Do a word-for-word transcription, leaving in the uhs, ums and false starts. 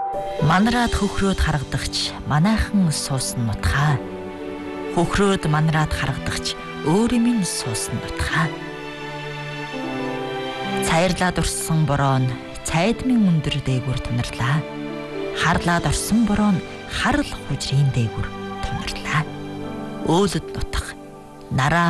Манараад хөхрөөд харагдагч манайхан суусан нутгаа. Хөхрөөд манараад харагдагч өөр юм суусан нутгаа. Цайрлаад орсон бороо нь цайдмын өндөр дээгүр тунарлаа. Харлаад орсон бороо нь харл хужрын дээгүр тунарлаа. Өөлөд нутах нараа